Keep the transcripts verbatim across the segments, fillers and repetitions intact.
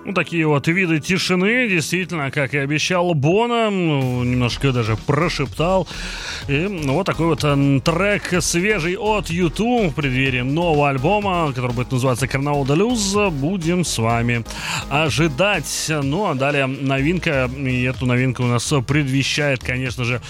Ну, такие вот виды тишины, действительно, как и обещал Боно, ну, немножко даже прошептал. И ну, вот такой вот трек свежий от ю ту в преддверии нового альбома, который будет называться Carnaval de Luz, будем с вами ожидать. Ну, а далее новинка, и эту новинку у нас предвещает, конечно же,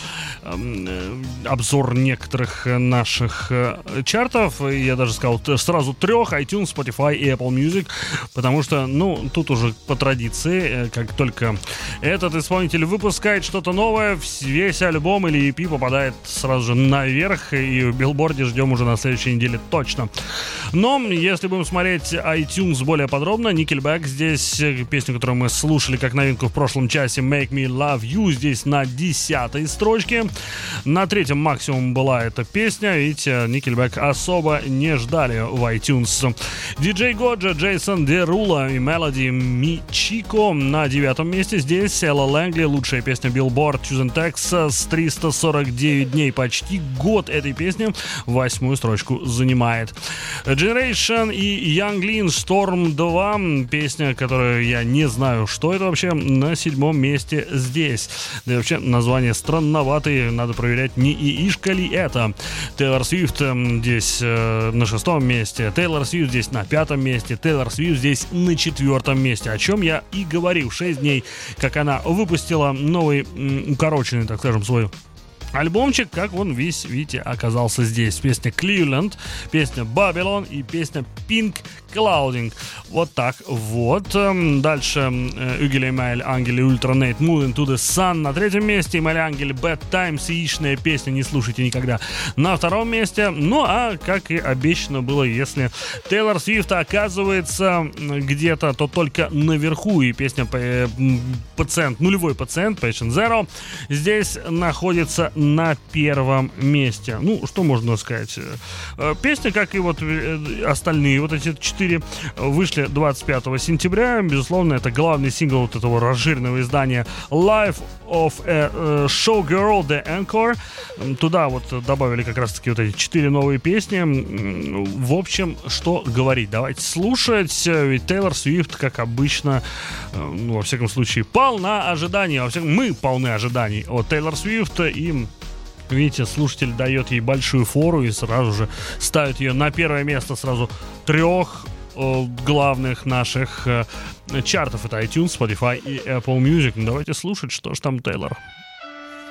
обзор некоторых наших чартов. Я даже сказал сразу трех: iTunes, Spotify и Apple Music, потому что, ну, тут уже по традиции, как только этот исполнитель выпускает что-то новое, весь альбом или и пи попадает сразу же наверх, и в билборде ждем уже на следующей неделе точно. Но если будем смотреть iTunes более подробно, Nickelback здесь, песню, которую мы слушали как новинку в прошлом часе, Make Me Love You, здесь на десятой строчке. На третьем максимум была эта песня, видите, Nickelback особо не ждали в iTunes. диджей Годжа, Джейсон Дерула и Melody Мичико на девятом месте. Здесь Элла Лэнгли, лучшая песня Billboard Chosen Text с триста сорок девять дней, почти год этой песни, восьмую строчку занимает. Generation и Young Lean Storm два, песня, которую я не знаю, что это вообще, на седьмом месте здесь. Да и вообще название странноватое, надо проверять, не иишка ли это. Тейлор Свифт здесь э, на шестом месте, Тейлор Свифт здесь на пятом месте, Тейлор Свифт здесь на четвертом месте, о чем я и говорил. шесть дней, как она выпустила новый, м, укороченный, так скажем, свой альбомчик, как он весь, видите, оказался здесь. Песня Cleveland, песня Babylon и песня Pink Clouding. Вот так вот. Дальше Угель Эмайль, Ангель и Ультранейт, Moon into the Sun на третьем месте. Эмайль Ангель, Bad Times, яичная песня, не слушайте никогда, на втором месте. Ну, а как и обещано было, если Тейлор Свифт оказывается где-то, то только наверху. И песня Пациент, нулевой пациент, Patient Zero, здесь находится на первом месте. Ну, что можно сказать? Песня, как и вот остальные вот эти четыре, вышли двадцать пятого сентября. Безусловно, это главный сингл вот этого расширенного издания Life of a Showgirl The Encore. Туда вот добавили как раз-таки вот эти четыре новые песни. В общем, что говорить? Давайте слушать. Ведь Тейлор Свифт, как обычно, ну, во всяком случае, полна ожиданий. Во всяком, мы полны ожиданий от Тейлор Свифт. И видите, слушатель дает ей большую фору и сразу же ставит ее на первое место сразу трех э, главных наших э, чартов. Это iTunes, Spotify и Apple Music. Ну, давайте слушать, что же там Тейлор.